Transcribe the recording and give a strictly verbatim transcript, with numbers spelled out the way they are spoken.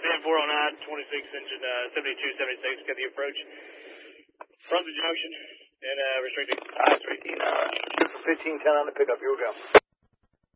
ten four oh nine, twenty-six engine uh, seventy-two seventy-six, get the approach from the junction and uh, restricted. All right, fifteen, uh, fifteen ten on the pickup. Here we go.